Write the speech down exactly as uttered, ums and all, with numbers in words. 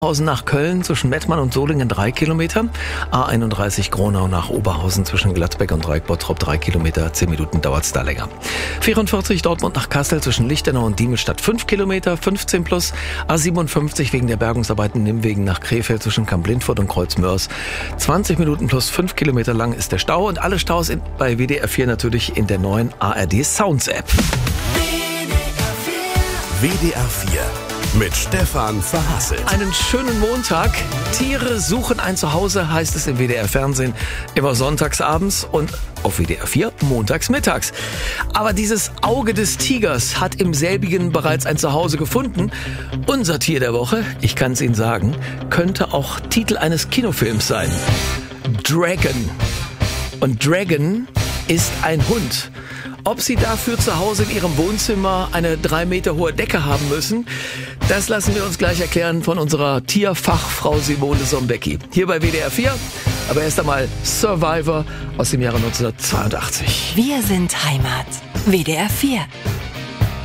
Oberhausen nach Köln zwischen Mettmann und Solingen drei Kilometer. A einunddreißig Gronau nach Oberhausen zwischen Gladbeck und Dreieck-Bottrop drei Kilometer. zehn Minuten dauert es da länger. vierundvierzig Dortmund nach Kassel zwischen Lichtenau und Diemelstadt fünf Kilometer, fünfzehn plus. A siebenundfünfzig wegen der Bergungsarbeiten Nimwegen nach Krefeld zwischen Kamp-Lindfort und Kreuzmörs. zwanzig Minuten plus fünf Kilometer lang ist der Stau. Und alle Staus in, bei W D R vier natürlich in der neuen A R D Sounds App. W D R vier mit Stefan Verhasselt. Einen schönen Montag. Tiere suchen ein Zuhause, heißt es im W D R Fernsehen. Immer sonntags abends und auf W D R vier montags mittags. Aber dieses Auge des Tigers hat im selbigen bereits ein Zuhause gefunden. Unser Tier der Woche, ich kann es Ihnen sagen, könnte auch Titel eines Kinofilms sein. Dragon. Und Dragon ist ein Hund. Ob Sie dafür zu Hause in Ihrem Wohnzimmer eine drei Meter hohe Decke haben müssen, das lassen wir uns gleich erklären von unserer Tierfachfrau Simone Sombecki. Hier bei W D R vier, aber erst einmal Survivor aus dem Jahre neunzehnhundertzweiundachtzig. Wir sind Heimat. W D R vier.